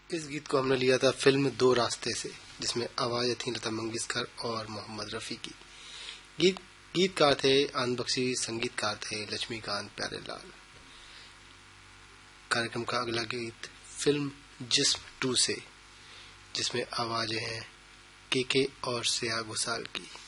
इस गीत को हमने लिया था फिल्म दो रास्ते से, जिसमें आवाज़ें थी लता मंगेशकर और मोहम्मद रफ़ी की। गीतकार थे आनंद बख्शी, संगीतकार थे लक्ष्मीकांत प्यारेलाल। कार्यक्रम का अगला गीत फिल्म जिस्म 2 से, जिसमें आवाज़ें हैं के और श्रेया घोषाल की।